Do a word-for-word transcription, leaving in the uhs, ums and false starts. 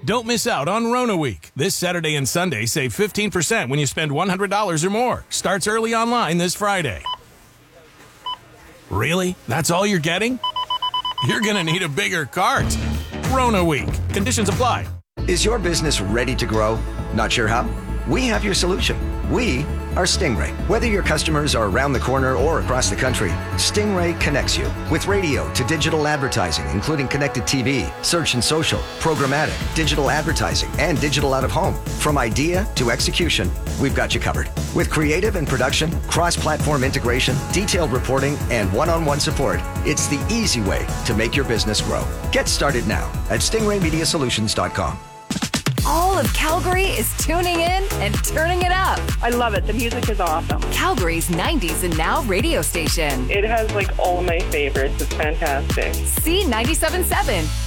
Don't miss out on Rona Week. This Saturday and Sunday, save fifteen percent when you spend one hundred dollars or more. Starts early online this Friday. Really? That's all you're getting? You're going to need a bigger cart. Rona Week. Conditions apply. Is your business ready to grow? Not sure how? We have your solution. We are Stingray. Whether your customers are around the corner or across the country, Stingray connects you with radio to digital advertising, including connected T V, search and social, programmatic, digital advertising, and digital out of home. From idea to execution, we've got you covered. With creative and production, cross-platform integration, detailed reporting, and one-on-one support, it's the easy way to make your business grow. Get started now at stingray media solutions dot com. All of Calgary is tuning in and turning it up. I love it. The music is awesome. Calgary's nineties and now radio station. It has like all my favorites. It's fantastic. C ninety-seven point seven.